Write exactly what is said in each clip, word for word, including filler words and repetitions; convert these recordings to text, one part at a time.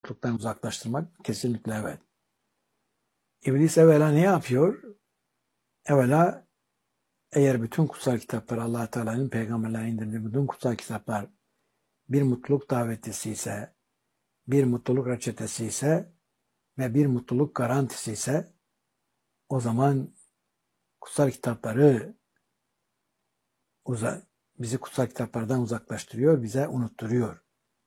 mutluluktan uzaklaştırmak kesinlikle evet. İblis evvela ne yapıyor? Evvela eğer bütün kutsal kitaplar Allah Teala'nın peygamberlerine indirdiği bütün kutsal kitaplar bir mutluluk davetisi ise, bir mutluluk reçetesi ise ve bir mutluluk garantisi ise o zaman kutsal kitapları uza, bizi kutsal kitaplardan uzaklaştırıyor, bize unutturuyor.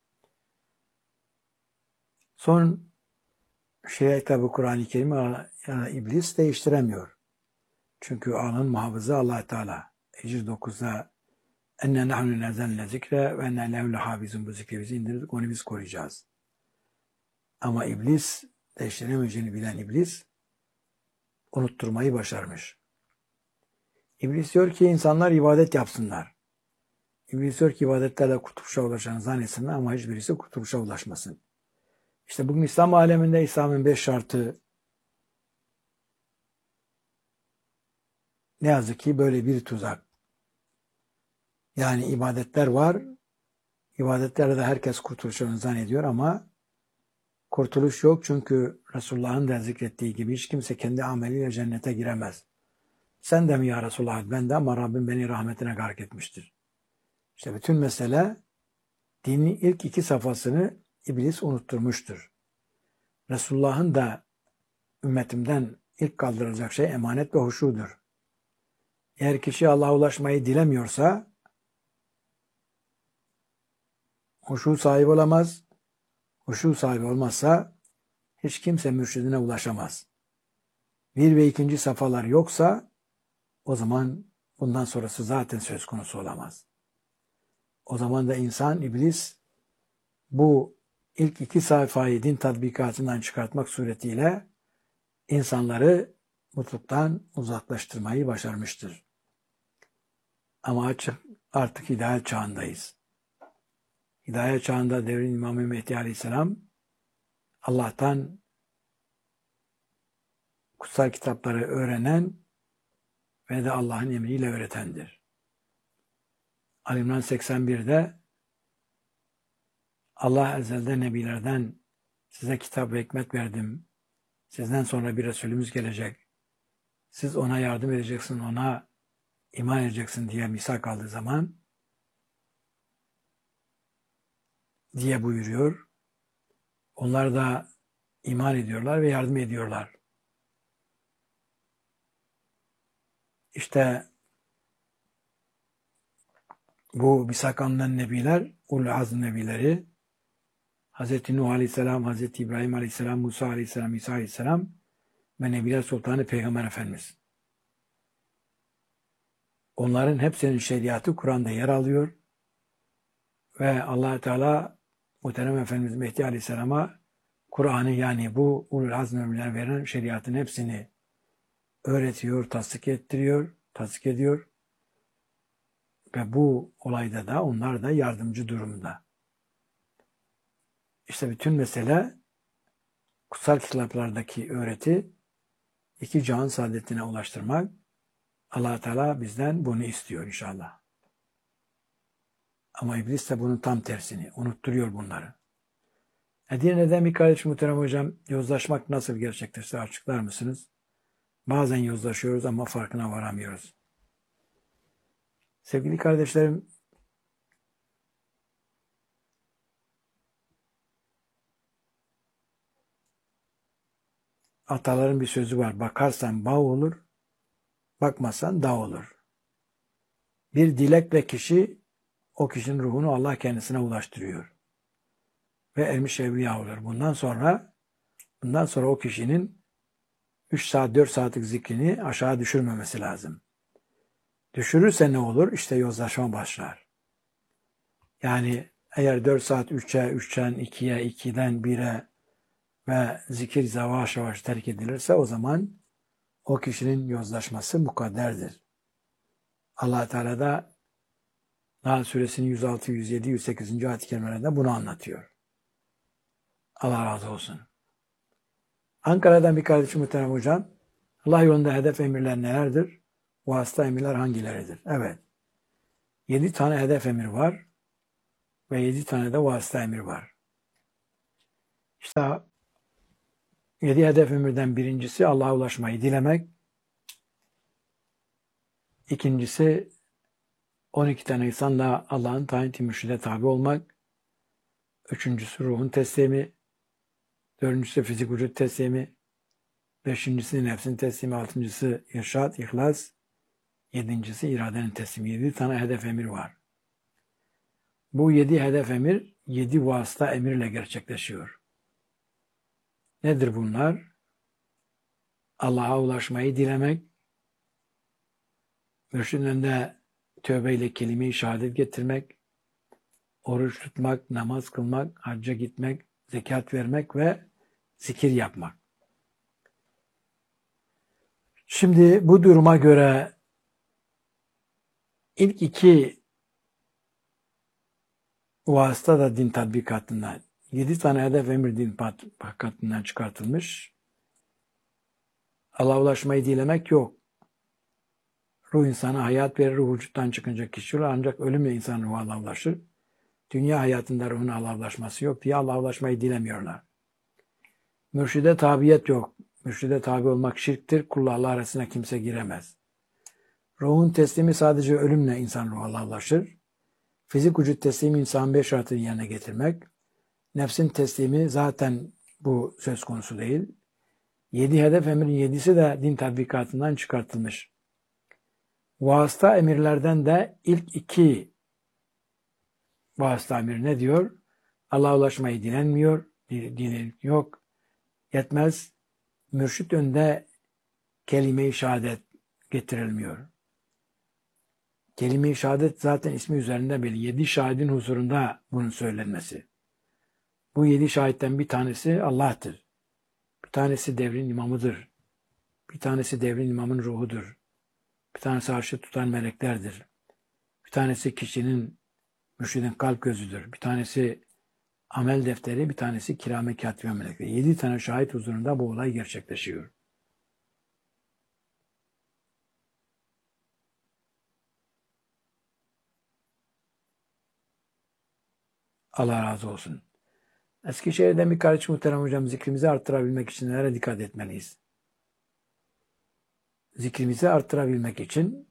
Son şeye tabi Kur'an-ı Kerim'i yani iblis değiştiremiyor. Çünkü anın muhafızı Allah Teala. Hicr dokuzda enne nahnu nezzelne zikre ve enne lehu lehafizun, bu zikri bizi indirdik, onu biz koruyacağız. Ama iblis, değiştiremeyeceğini bilen iblis unutturmayı başarmış. İblis diyor ki insanlar ibadet yapsınlar. İblis diyor ki ibadetlerle kurtuluşa ulaşan zannetsinler ama hiçbirisi kurtuluşa ulaşmasın. İşte bugün İslam aleminde İslam'ın beş şartı ne yazık ki böyle bir tuzak. Yani ibadetler var. İbadetlerde de herkes kurtuluşunu zannediyor ama kurtuluş yok. Çünkü Resulullah'ın da zikrettiği gibi hiç kimse kendi ameliyle cennete giremez. Sen de mi ya Resulullah? Ben de, ama Rabbim beni rahmetine gark etmiştir. İşte bütün mesele dinin ilk iki safhasını iblis unutturmuştur. Resulullah'ın da ümmetimden ilk kaldırılacak şey emanet ve huşudur. Eğer kişi Allah'a ulaşmayı dilemiyorsa huşu sahibi olamaz. Huşu sahibi olmazsa hiç kimse mürşidine ulaşamaz. Bir ve ikinci safhalar yoksa o zaman bundan sonrası zaten söz konusu olamaz. O zaman da insan, iblis bu ilk iki sayfayı din tatbikatından çıkartmak suretiyle insanları mutluluktan uzaklaştırmayı başarmıştır. Ama açık artık hidayet çağındayız. Hidayet çağında devrin İmam Mehdi Aleyhisselam Allah'tan kutsal kitapları öğrenen ve de Allah'ın emriyle öğretendir. Ali İmran seksen birde Allah ezelden nebilerden size kitap ve hikmet verdim. Sizden sonra bir Resulümüz gelecek. Siz ona yardım edeceksin, ona iman edeceksin diye misak aldığı zaman diye buyuruyor. Onlar da iman ediyorlar ve yardım ediyorlar. İşte bu misak alınan nebiler, Ulul Azm nebileri, Hazreti Nuh Aleyhisselam, Hazreti İbrahim Aleyhisselam, Musa Aleyhisselam, İsa Aleyhisselam ve Nebiler Sultanı Peygamber Efendimiz. Onların hepsinin şeriatı Kur'an'da yer alıyor ve Allah Teala Muhterem Efendimiz Mehdi Aleyhisselam'a Kur'an'ı, yani bu Ulul Azm nebiler veren şeriatın hepsini öğretiyor, tasdik ettiriyor, tasdik ediyor. Ve bu olayda da onlar da yardımcı durumda. İşte bütün mesele kutsal kitaplardaki öğreti iki cihan saadetine ulaştırmak. Allah Teala bizden bunu istiyor inşallah. Ama iblis de bunun tam tersini unutturuyor bunları. Edirne'den bir kardeşim, muhterem hocam, yozlaşmak nasıl gerçekleşir açıklar mısınız? Bazen yozlaşıyoruz ama farkına varamıyoruz. Sevgili kardeşlerim, ataların bir sözü var. Bakarsan bağ olur, bakmazsan dağ olur. Bir dilekle kişi, o kişinin ruhunu Allah kendisine ulaştırıyor. Ve ermiş evliya olur. Bundan sonra bundan sonra o kişinin üç saat dört saatlik zikrini aşağı düşürmemesi lazım. Düşürürse ne olur? İşte yozlaşma başlar. Yani eğer dört saat üçe, üçten ikiye, ikiden bire ve zikir yavaş yavaş terk edilirse o zaman o kişinin yozlaşması mukadderdir. Allah Teala da Nahl Suresinin yüz altı, yüz yedi, yüz sekiz. ayet-i kerimelerinde bunu anlatıyor. Allah razı olsun. Ankara'dan bir kardeşim, muhterem hocam, Allah yolunda hedef emirler nelerdir? Vasıta emirler hangileridir? Evet. Yedi tane hedef emir var ve yedi tane de vasıta emir var. İşte yedi hedef emirden birincisi Allah'a ulaşmayı dilemek. İkincisi on iki tane insanla Allah'ın tayin mürşide tabi olmak. Üçüncüsü ruhun teslimi. Dördüncüsü fizik vücut teslimi. Beşincisi nefsin teslimi. Altıncısı irşad, ihlas. Yedincisi iradenin teslimi. Yedi tane hedef emir var. Bu yedi hedef emir, yedi vasıta emirle gerçekleşiyor. Nedir bunlar? Allah'a ulaşmayı dilemek, mürşidin önünde tövbeyle kelime-i şehadet getirmek, oruç tutmak, namaz kılmak, hacca gitmek, zekat vermek ve zikir yapmak. Şimdi bu duruma göre ilk iki vasıta da din tatbikatından, yedi tane hedef emir din tatbikatından çıkartılmış. Allah'a ulaşmayı dilemek yok. Ruh insana hayat verir, ruh vücuttan çıkınca kişi olur. Ancak ölümle insan ruhu Allah'a ulaşır. Dünya hayatında ruhun Allah'a ulaşması yok diye Allah'a ulaşmayı dilemiyorlar. Mürşide tabiyet yok. Mürşide tabi olmak şirktir. Kulla Allah arasına kimse giremez. Ruhun teslimi sadece ölümle insan ruhu Allah'a ulaşır. Fizik vücut teslimi insan beş şartını yerine getirmek. Nefsin teslimi zaten bu söz konusu değil. Yedi hedef emirin yedisi de din tatbikatından çıkartılmış. Vasıta emirlerden de ilk iki vasıta emir ne diyor? Allah'a ulaşmayı dilenmiyor, dinin yok, yetmez. Mürşit önünde kelime-i şehadet getirilmiyor. Kelime-i şehadet zaten ismi üzerinde belli. Yedi şahidin huzurunda bunun söylenmesi. Bu yedi şahitten bir tanesi Allah'tır. Bir tanesi devrin imamıdır. Bir tanesi devrin imamın ruhudur. Bir tanesi arşı tutan meleklerdir. Bir tanesi kişinin, mürşidin kalp gözüdür. Bir tanesi amel defteri, bir tanesi kirame katibe melekleri. Yedi tane şahit huzurunda bu olay gerçekleşiyor. Allah razı olsun. Eskişehir'den bir kardeşim muhterem hocam, zikrimizi arttırabilmek için nelere dikkat etmeliyiz? Zikrimizi arttırabilmek için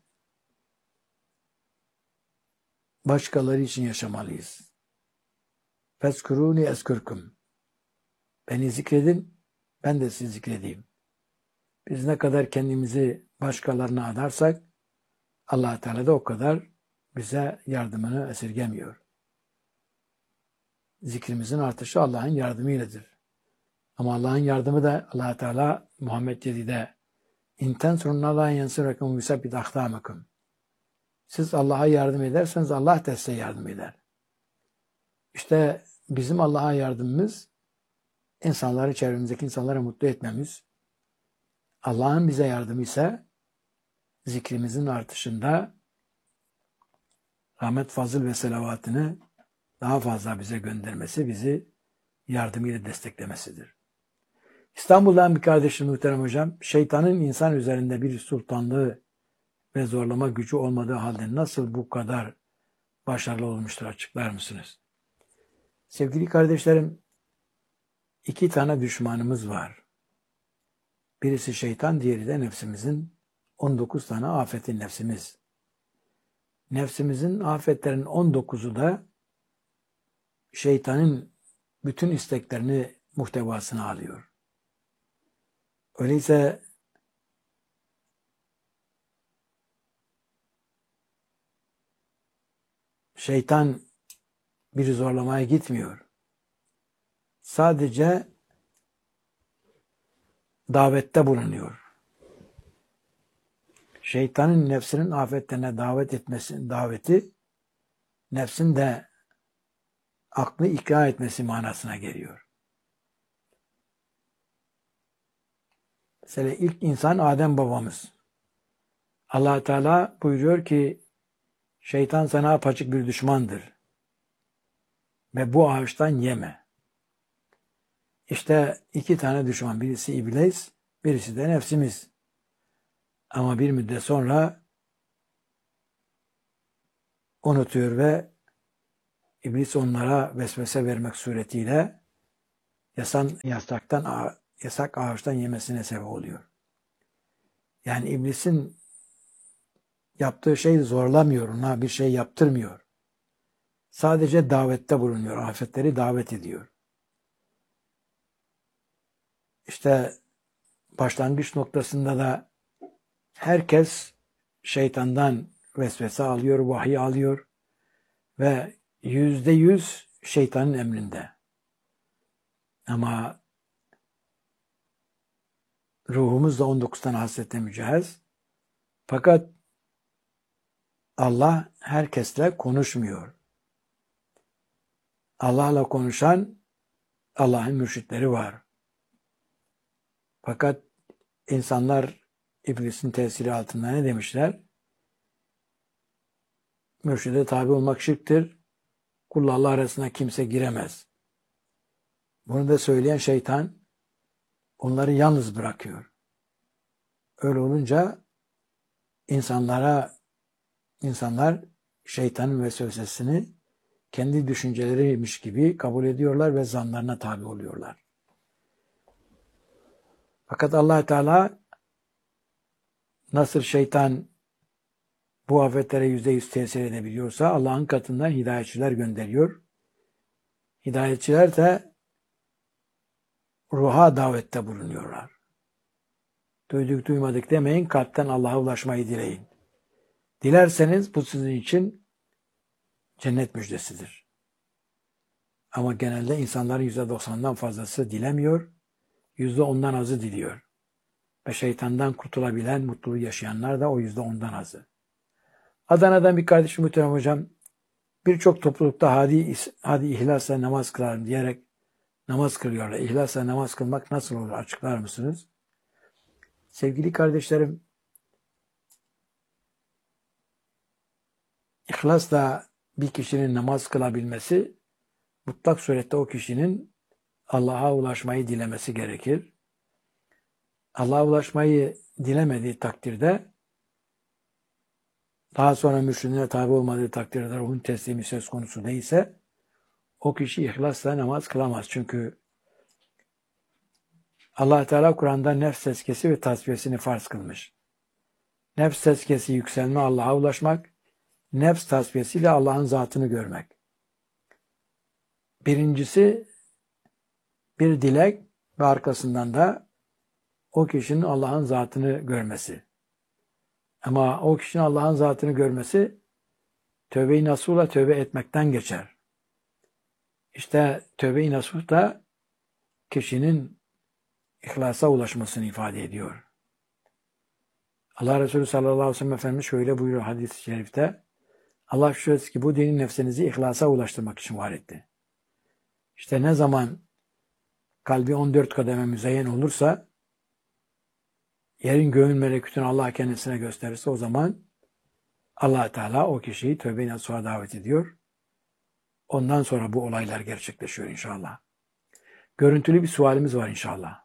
başkaları için yaşamalıyız. Fezkuruni eskurkum. Beni zikredin, ben de sizi zikredeyim. Biz ne kadar kendimizi başkalarına adarsak, Allah Teala da o kadar bize yardımını esirgemiyor. Zikrimizin artışı Allah'ın yardımıyladır. Ama Allah'ın yardımı da Allah Teala Muhammed yedide İn tensurunallah yansurekum yusabbit akdamakum. Siz Allah'a yardım ederseniz Allah da size yardım eder. İşte bizim Allah'a yardımımız insanları, çevremizdeki insanları mutlu etmemiz. Allah'ın bize yardımı ise zikrimizin artışında rahmet, fazıl ve selavatını daha fazla bize göndermesi, bizi yardımıyla desteklemesidir. İstanbul'dan bir kardeşim muhterem hocam, şeytanın insan üzerinde bir sultanlığı ve zorlama gücü olmadığı halde nasıl bu kadar başarılı olmuştur, açıklar mısınız? Sevgili kardeşlerim, iki tane düşmanımız var. Birisi şeytan, diğeri de nefsimizin on dokuz tane afeti nefsimiz. Nefsimizin afetlerinin on dokuzu da şeytanın bütün isteklerini muhtevasına alıyor. Öyleyse şeytan bir zorlamaya gitmiyor. Sadece davette bulunuyor. Şeytanın nefsinin afetlerine davet etmesi, daveti nefsin de aklı ikna etmesi manasına geliyor. Mesela ilk insan Adem babamız. Allah Teala buyuruyor ki şeytan sana apaçık bir düşmandır ve bu ağaçtan yeme. İşte iki tane düşman. Birisi iblis, birisi de nefsimiz. Ama bir müddet sonra unutuyor ve iblis onlara vesvese vermek suretiyle yasan, yasaktan, yasak ağaçtan yemesine sebep oluyor. Yani iblisin yaptığı şey zorlamıyor, ona bir şey yaptırmıyor. Sadece davette bulunuyor, afetleri davet ediyor. İşte başlangıç noktasında da herkes şeytandan vesvese alıyor, vahiy alıyor ve yüzde yüz şeytanın emrinde. Ama ruhumuz da on dokuz tane hasletle mücehhez. Fakat Allah herkesle konuşmuyor. Allah'la konuşan Allah'ın mürşitleri var. Fakat insanlar iblisin tesiri altında ne demişler? Mürşide tabi olmak şirktir. Kulla Allah arasına kimse giremez. Bunu da söyleyen şeytan onları yalnız bırakıyor. Öyle olunca insanlara insanlar şeytanın vesvesesini kendi düşünceleriymiş gibi kabul ediyorlar ve zanlarına tabi oluyorlar. Fakat Allah Teala nasıl şeytan bu afetlere yüzde yüz tesir edebiliyorsa Allah'ın katından hidayetçiler gönderiyor. Hidayetçiler de ruha davette bulunuyorlar. Duyduk duymadık demeyin, kalpten Allah'a ulaşmayı dileyin. Dilerseniz bu sizin için cennet müjdesidir. Ama genelde insanların yüzde doksandan fazlası dilemiyor, yüzde ondan azı diliyor. Ve şeytandan kurtulabilen, mutluluğu yaşayanlar da o yüzde ondan azı. Adana'dan bir kardeşim muhterem hocam, birçok toplulukta hadi, hadi ihlasla namaz kılarım diyerek namaz kılıyorlar. İhlasla namaz kılmak nasıl olur açıklar mısınız? Sevgili kardeşlerim, İhlasla bir kişinin namaz kılabilmesi, mutlak surette o kişinin Allah'a ulaşmayı dilemesi gerekir. Allah'a ulaşmayı dilemediği takdirde, daha sonra mürşidine tabi olmadığı takdirde ruhun teslimi söz konusu değilse, o kişi ihlasla namaz kılamaz. Çünkü Allah Teala Kur'an'da nefs tezkiyesi ve tasfiyesini farz kılmış. Nefs tezkiyesi yükselme, Allah'a ulaşmak, nefs tasfiyesiyle Allah'ın zatını görmek. Birincisi bir dilek ve arkasından da o kişinin Allah'ın zatını görmesi. Ama o kişinin Allah'ın zatını görmesi tövbe-i nasuhla tövbe etmekten geçer. İşte tövbe-i nasuh da kişinin ihlasa ulaşmasını ifade ediyor. Allah Resulü sallallahu aleyhi ve sellem Efendimiz şöyle buyuruyor hadis-i şerifte: Allah şüphesiz ki bu dinin nefsinizi ihlasa ulaştırmak için var etti. İşte ne zaman kalbi on dört kademe müzeyyen olursa, yerin göğün melekutunu Allah kendisine gösterirse, o zaman Allah Teala o kişiyi tövbe-i nasuha davet ediyor. Ondan sonra bu olaylar gerçekleşiyor inşallah. Görüntülü bir sualimiz var inşallah.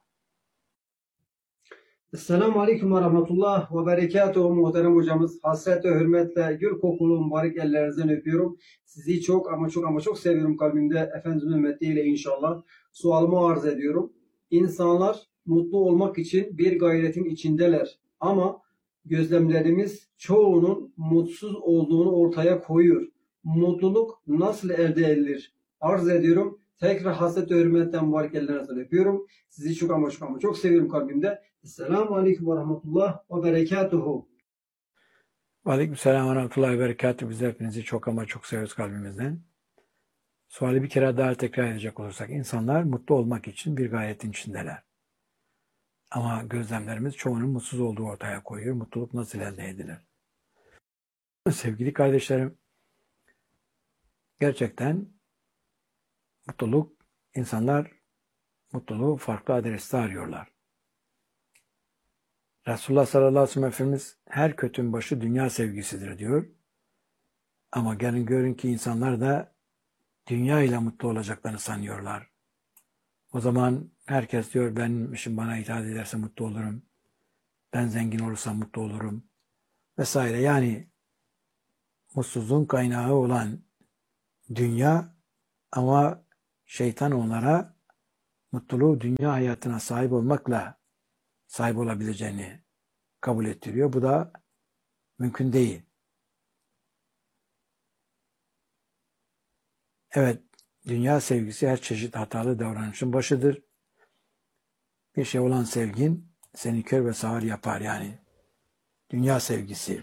Esselamu Aleyküm ve Rahmetullah ve Berekatuhu muhterem hocamız. Hasretle, hürmetle, gül kokulu mübarek ellerinizden öpüyorum. Sizi çok ama çok ama çok seviyorum kalbimde. Efendimizin ümmetiyle inşallah. Sualımı arz ediyorum. İnsanlar mutlu olmak için bir gayretin içindeler. Ama gözlemlerimiz çoğunun mutsuz olduğunu ortaya koyuyor. Mutluluk nasıl elde edilir? Arz ediyorum. Tekrar hasretle, hürmetten mübarek ellerinizden öpüyorum. Sizi çok ama çok ama çok seviyorum kalbimde. Esselamu Aleyküm ve Rahmetullah ve Berekatuhu. Aleykümselam ve rahmetullahi ve berekatuhu. Biz hepinizi çok ama çok seviyoruz kalbimizden. Suali bir kere daha tekrar edecek olursak, insanlar mutlu olmak için bir gayretin içindeler. Ama gözlemlerimiz çoğunun mutsuz olduğu ortaya koyuyor. Mutluluk nasıl elde edilir? Sevgili kardeşlerim, gerçekten mutluluk, insanlar mutluluğu farklı adreste arıyorlar. Resulullah sallallahu aleyhi ve sellem Efendimiz her kötünün başı dünya sevgisidir diyor. Ama gelin görün ki insanlar da dünya ile mutlu olacaklarını sanıyorlar. O zaman herkes diyor, benim işim bana itaat ederse mutlu olurum. Ben zengin olursam mutlu olurum. Vesaire. Yani mutsuzluğun kaynağı olan dünya, ama şeytan onlara mutluluğu dünya hayatına sahip olmakla sahip olabileceğini kabul ettiriyor. Bu da mümkün değil. Evet, dünya sevgisi her çeşit hatalı davranışın başıdır. Bir şey olan sevgin seni kör ve sağır yapar yani. Dünya sevgisi.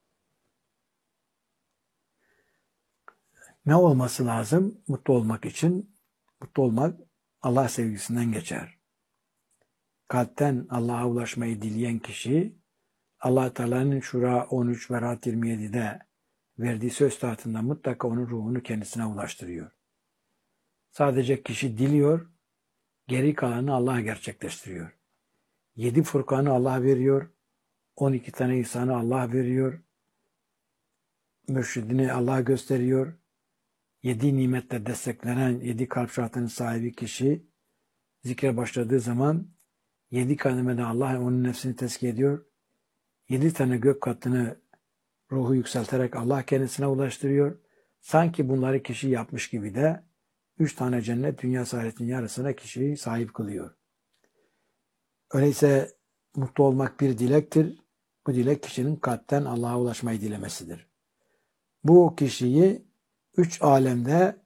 Ne olması lazım? Mutlu olmak için. Mutlu olmak Allah sevgisinden geçer. Kalpten Allah'a ulaşmayı dileyen kişi, Allah Teala'nın Şura on üç ve Rahat yirmi yedi'de verdiği söz tahtında mutlaka onun ruhunu kendisine ulaştırıyor. Sadece kişi diliyor, geri kalanı Allah gerçekleştiriyor. Yedi Furkan'ı Allah veriyor, on iki tane ihsanı Allah veriyor, mürşidini Allah gösteriyor, yedi nimetle desteklenen yedi kalp şartının sahibi kişi zikre başladığı zaman yedi kademede Allah onun nefsini tezkiye ediyor. Yedi tane gök katını ruhu yükselterek Allah kendisine ulaştırıyor. Sanki bunları kişi yapmış gibi de üç tane cennet dünya saadetinin yarısına kişiyi sahip kılıyor. Öyleyse mutlu olmak bir dilektir. Bu dilek kişinin kalpten Allah'a ulaşmayı dilemesidir. Bu kişiyi üç alemde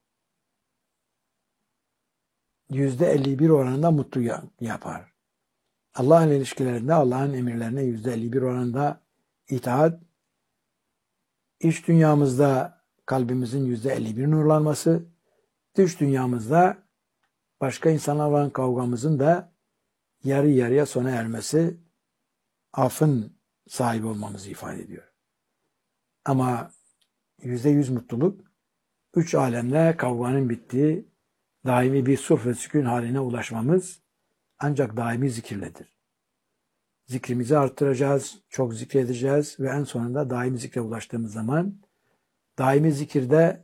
yüzde elli bir oranında mutlu yapar. Allah'ın ilişkilerinde Allah'ın emirlerine yüzde elli bir oranında itaat, iç dünyamızda kalbimizin yüzde elli bir nurlanması, dış dünyamızda başka insanlarla olan kavgamızın da yarı yarıya sona ermesi, affın sahibi olmamızı ifade ediyor. Ama yüzde yüz mutluluk, üç alemle kavganın bittiği daimi bir sulh ve sükun haline ulaşmamız ancak daimi zikirledir. Zikrimizi arttıracağız, çok zikredeceğiz ve en sonunda daimi zikre ulaştığımız zaman daimi zikirde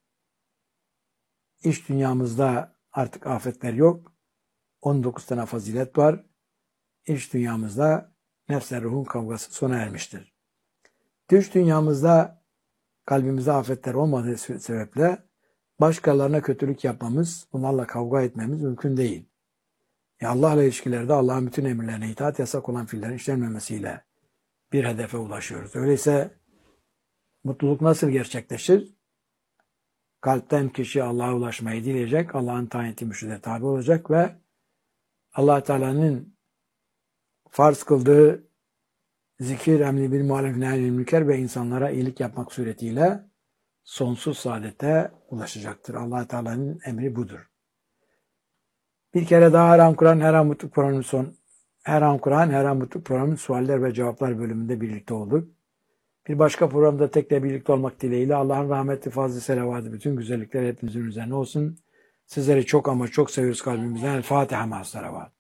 iç dünyamızda artık afetler yok. on dokuz tane fazilet var. İç dünyamızda nefsle ruhun kavgası sona ermiştir. Dış dünyamızda kalbimizde afetler olmadığı sebeple başkalarına kötülük yapmamız, bunlarla kavga etmemiz mümkün değil. E Allah'la ilişkilerde Allah'ın bütün emirlerine itaat, yasak olan fiillerin işlenmemesiyle bir hedefe ulaşıyoruz. Öyleyse mutluluk nasıl gerçekleşir? Kalpten kişi Allah'a ulaşmayı dileyecek, Allah'ın tayin ettiği mürşide tabi olacak ve Allah Teala'nın farz kıldığı zikir, emri bil maruf nehyül münker ve insanlara iyilik yapmak suretiyle sonsuz saadete ulaşacaktır. Allah Teala'nın emri budur. Bir kere daha Her An Kur'an, Her An Mutluluk programının son Her An Kur'an, Her An Mutluluk programının sualler ve cevaplar bölümünde birlikte olduk. Bir başka programda tekrar birlikte olmak dileğiyle Allah'ın rahmeti, fazlı, selavatı, bütün güzellikler hepimizin üzerine olsun. Sizleri çok ama çok seviyoruz kalbimizden. El Fatiha ma'as salavat.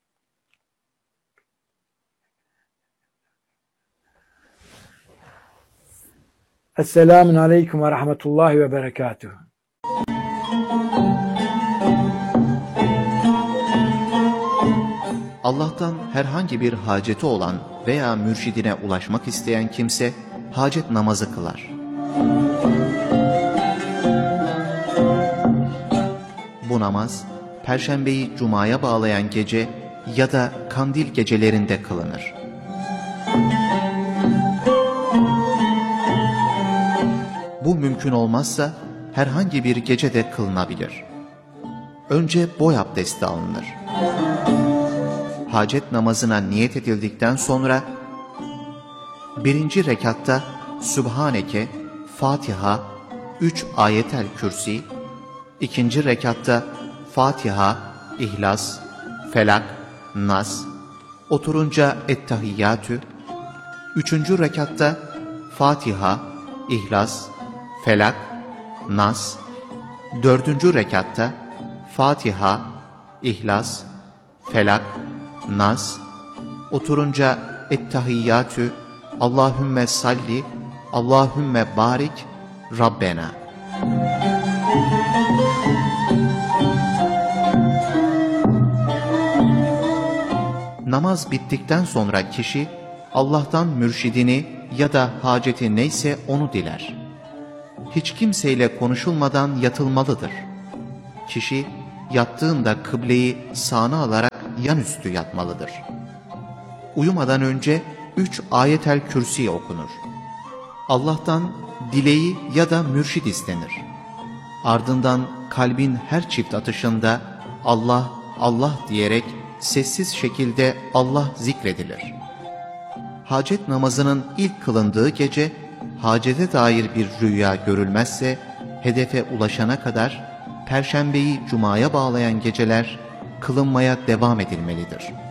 Esselamun aleyküm ve rahmetullahi ve berekatuhu. Allah'tan herhangi bir haceti olan veya mürşidine ulaşmak isteyen kimse hacet namazı kılar. Bu namaz, Perşembeyi Cuma'ya bağlayan gece ya da kandil gecelerinde kılınır. Bu mümkün olmazsa herhangi bir gecede kılınabilir. Önce boy abdesti alınır. Hacet namazına niyet edildikten sonra birinci rekatta Sübhaneke, Fatiha, üç ayetel kürsi, ikinci rekatta Fatiha, İhlas, Felak, Nas, oturunca Ettehiyyatü, üçüncü rekatta Fatiha, İhlas, Felak, Nas, dördüncü rekatta Fatiha, İhlas, Felak, Nas, oturunca Ettehiyyatü, Allahümme salli, Allahümme barik, Rabbena. Namaz bittikten sonra kişi Allah'tan mürşidini ya da haceti neyse onu diler. Hiç kimseyle konuşulmadan yatılmalıdır. Kişi yattığında kıbleyi sağına alarak yanüstü yatmalıdır. Uyumadan önce üç ayetel kürsi okunur. Allah'tan dileği ya da mürşid istenir. Ardından kalbin her çift atışında Allah, Allah diyerek sessiz şekilde Allah zikredilir. Hacet namazının ilk kılındığı gece, hacete dair bir rüya görülmezse, hedefe ulaşana kadar Perşembeyi Cuma'ya bağlayan geceler kılınmaya devam edilmelidir.